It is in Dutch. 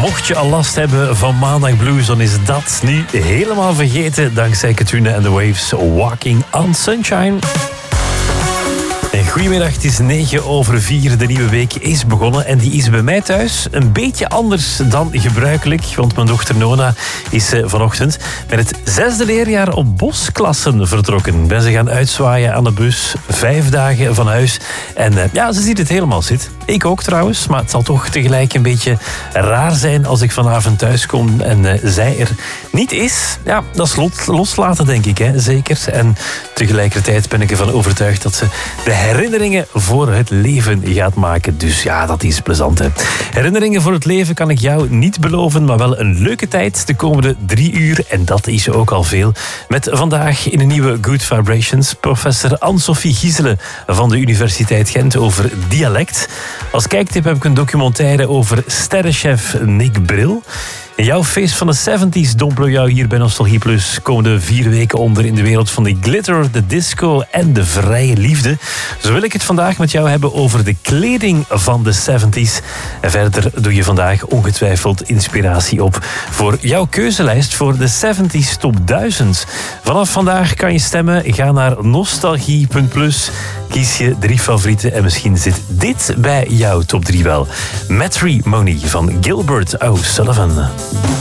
Mocht je al last hebben van Maandag Blues, dan is dat nu helemaal vergeten dankzij Katrina and the Waves, Walking on Sunshine. Goedemiddag, het is 4:09. De nieuwe week is begonnen en die is bij mij thuis een beetje anders dan gebruikelijk. Want mijn dochter Nona is vanochtend met het 6e leerjaar op bosklassen vertrokken. Ben ze gaan uitzwaaien aan de bus, 5 dagen van huis. En ja, ze ziet het helemaal zitten. Ik ook trouwens, maar het zal toch tegelijk een beetje raar zijn als ik vanavond thuis kom en zij er niet is. Ja, dat is loslaten, denk ik, hè? Zeker. En tegelijkertijd ben ik ervan overtuigd dat ze de herinneringen voor het leven gaat maken. Dus ja, dat is plezant, hè. Herinneringen voor het leven kan ik jou niet beloven, maar wel een leuke tijd de komende 3 uur. En dat is ook al veel. Met vandaag in een nieuwe Good Vibrations professor Anne-Sophie Gieselen van de Universiteit Gent over dialect. Als kijktip heb ik een documentaire over sterrenchef Nick Bril. In jouw feest van de 70s dompelen we jou hier bij Nostalgie Plus komende 4 weken onder in de wereld van de glitter, de disco en de vrije liefde. Zo wil ik het vandaag met jou hebben over de kleding van de 70s. En verder doe je vandaag ongetwijfeld inspiratie op voor jouw keuzelijst voor de 70s Top 1000. Vanaf vandaag kan je stemmen. Ga naar nostalgie.plus. Kies je 3 favorieten en misschien zit dit bij jouw top 3 wel. Matrimony van Gilbert O'Sullivan.